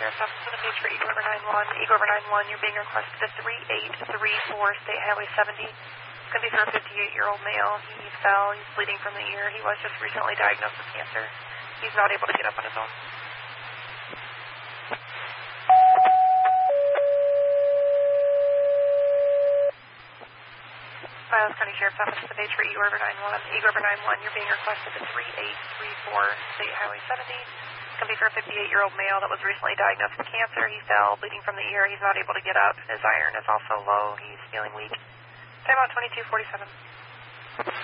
Sheriff's Office with a page for Eagle River 91. Eagle River 91, you're being requested to 3834 State Highway 70. It's going to be for a 58-year-old male. He fell. He's bleeding from the ear. He was just recently diagnosed with cancer. He's not able to get up on his own. Files County Sheriff's Office with a page for Eagle River 91. Eagle River 91, you're being requested to 3834 State Highway 70. It's going to be for a 58-year-old male that was recently diagnosed with cancer. He fell, bleeding from the ear. He's not able to get up. His iron is also low. He's feeling weak. Timeout 2247.